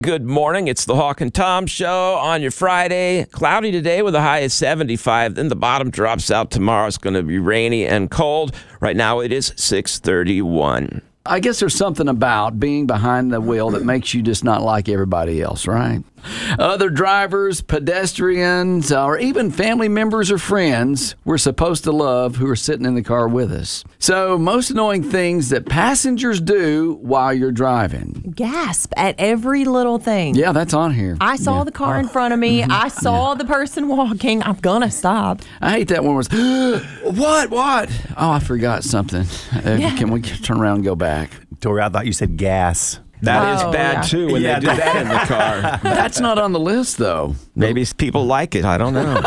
Good morning. It's the Hawk and Tom Show on your Friday. Cloudy today with a high of 75. Then the bottom drops out tomorrow. It's going to be rainy and cold. Right now it is 6:31. I guess there's something about being behind the wheel that makes you just not like everybody else, right? Other drivers, pedestrians, or even family members or friends we're supposed to love who are sitting in the car with us. So, most annoying things that passengers do while you're driving. Gasp at every little thing. Yeah, that's on here. I saw the car in front of me. I saw the person walking. I'm going to stop. I hate that one where it's, what? Oh, I forgot something. Can we turn around and go back? Tori, I thought you said gas. That is bad, too, when they do that in the car. That's not on the list, though. Maybe people like it. I don't know.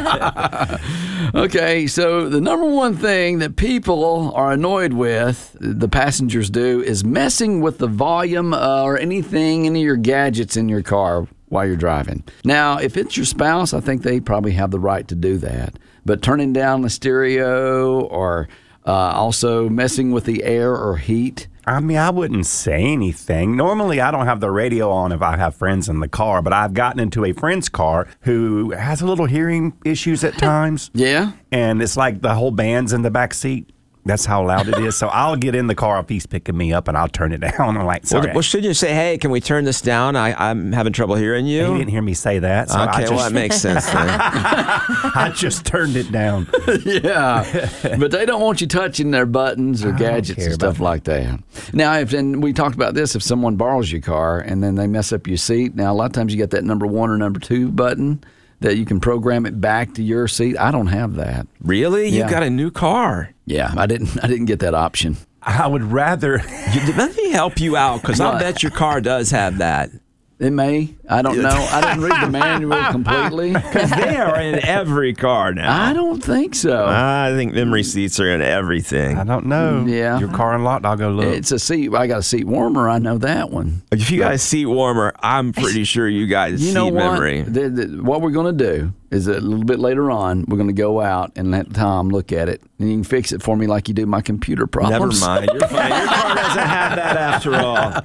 Okay, so the number one thing that people are annoyed with, the passengers do, is messing with the volume or any of your gadgets in your car while you're driving. Now, if it's your spouse, I think they probably have the right to do that. But turning down the stereo or also messing with the air or heat. I mean, I wouldn't say anything. Normally, I don't have the radio on if I have friends in the car, but I've gotten into a friend's car who has a little hearing issues at times. Yeah? And it's like the whole band's in the back seat. That's how loud it is. So I'll get in the car if he's picking me up, and I'll turn it down. I'm like, sorry. Well, shouldn't you say, hey, can we turn this down? I'm having trouble hearing you. He didn't hear me say that. So Okay, well, that makes sense then. I just turned it down. Yeah, but they don't want you touching their buttons or gadgets and stuff like that. Now, and we talked about this, if someone borrows your car and then they mess up your seat, now a lot of times you get that number 1 or number 2 button that you can program it back to your seat. I don't have that. Really? Yeah. You got a new car? Yeah, I didn't get that option. I would rather... Let me help you out, because I'll bet your car does have that. It may. I don't know. I didn't read the manual completely. Because they are in every car now. I don't think so. I think memory seats are in everything. I don't know. Yeah. Your car unlocked, I'll go look. It's a seat. I got a seat warmer. I know that one. If you guys seat warmer, I'm pretty sure you guys You know seat what? memory. What we're going to do is a little bit later on, we're going to go out and let Tom look at it. And you can fix it for me like you do my computer problems. Never mind. You're fine. Your car doesn't have that after all.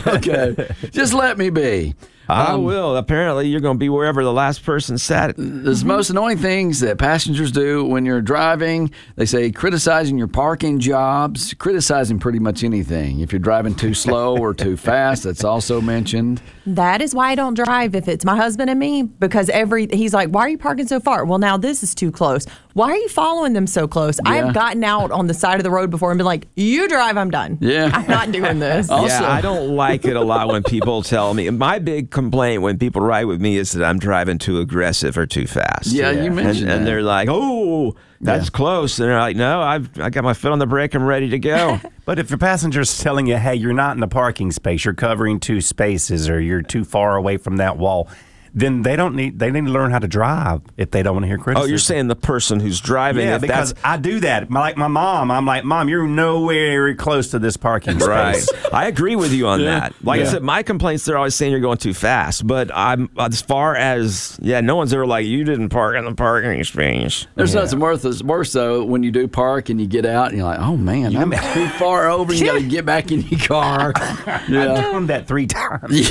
Okay. Just let me be. I will. Apparently, you're going to be wherever the last person sat. The most annoying things that passengers do when you're driving, they say criticizing your parking jobs, criticizing pretty much anything. If you're driving too slow or too fast, that's also mentioned. That is why I don't drive if it's my husband and me, because he's like, why are you parking so far? Well, now this is too close. Why are you following them so close? Yeah. I have gotten out on the side of the road before and been like, you drive, I'm done. Yeah. I'm not doing this. Yeah, I don't like it a lot when people tell me. My big complaint when people ride with me is that I'm driving too aggressive or too fast. Yeah, you mentioned that. And they're like, oh, that's close. And they're like, no, I got my foot on the brake. I'm ready to go. But if your passenger's telling you, hey, you're not in the parking space, you're covering 2 spaces, or you're too far away from that wall, then they need to learn how to drive if they don't want to hear criticism. Oh, you're saying the person who's driving. Yeah, if because I do that. Like my mom, I'm like, Mom, you're nowhere close to this parking space. Right. I agree with you on that. Like I said, my complaints, they're always saying you're going too fast. But I'm as far as, no one's ever like, you didn't park in the parking space. There's nothing worse, though, when you do park and you get out and you're like, oh, man, I'm too far over. You got to get back in your car. I've done that 3 times.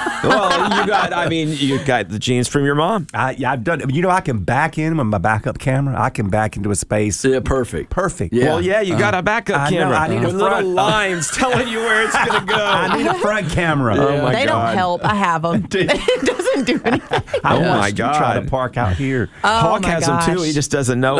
Well, you got the genes from your mom. I've done it. You know, I can back in with my backup camera. I can back into a space. Yeah, perfect. Yeah. Well, you got a backup camera. I need a with front little lines telling you where it's going to go. I need a front camera. Oh, my They God. don't help. I have them. It doesn't do anything. I my watched you try to God. park out here. Hawk my has them too. gosh. He just doesn't know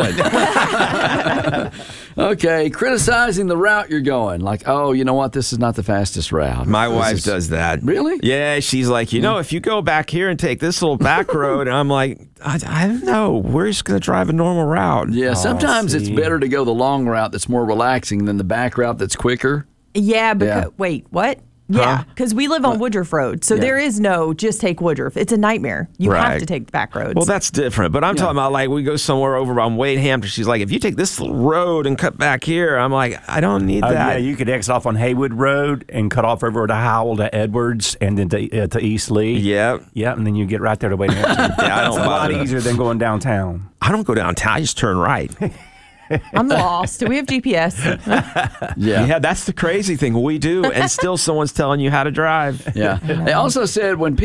it. Okay, criticizing the route you're going. Like, oh, you know what? This is not the fastest route. My wife does that. Really? Yeah, she's like, if you go back here and take this little back road, and I'm like, I don't know. We're just going to drive a normal route. Yeah, sometimes it's see. better to go the long route that's more relaxing than the back route that's quicker. Yeah, because, Yeah. wait, what? Yeah, Huh? because we live on Woodruff Road, so there is no just take Woodruff. It's a nightmare. You have Right. to take the back roads. Well, that's different. But I'm talking about, like, we go somewhere over on Wade Hampton. She's like, if you take this road and cut back here, I'm like, I don't need that. Yeah, you could exit off on Haywood Road and cut off over to Howell to Edwards and then to East Lee. Yeah. Yeah, and then you get right there to Wade Hampton. Yeah, I don't It's a lot bother. easier than going downtown. I don't go downtown. I just turn right. I'm lost. Do we have GPS? Yeah, that's the crazy thing. We do, and still someone's telling you how to drive. Yeah. They also said when